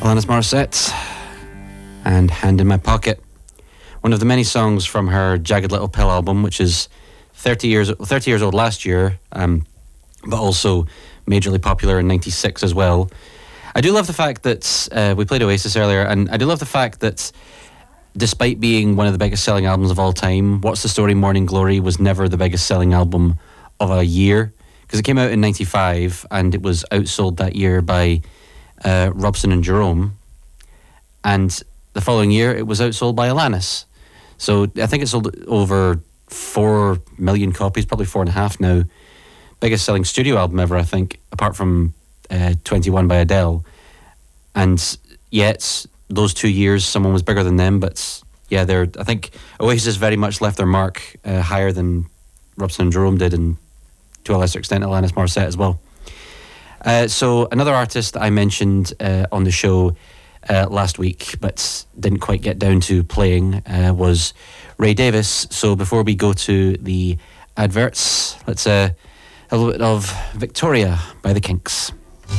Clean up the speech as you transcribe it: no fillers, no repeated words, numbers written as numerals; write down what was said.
Alanis Morissette and Hand in My Pocket. One of the many songs from her Jagged Little Pill album, which is 30 years old last year, but also majorly popular in 96 as well. I do love the fact that we played Oasis earlier, and I do love the fact that despite being one of the biggest selling albums of all time, What's the Story Morning Glory was never the biggest selling album of a year, because it came out in 95 and it was outsold that year by Robson and Jerome, and the following year it was outsold by Alanis. So I think it sold over 4 million copies, probably 4.5 now. Biggest selling studio album ever, I think, apart from 21 by Adele. And yet those 2 years someone was bigger than them, but yeah, I think Oasis very much left their mark higher than Robson and Jerome did, and to a lesser extent Alanis Morissette as well. So another artist that I mentioned on the show last week but didn't quite get down to playing was Ray Davies. So before we go to the adverts, let's have a little bit of Victoria by the Kinks.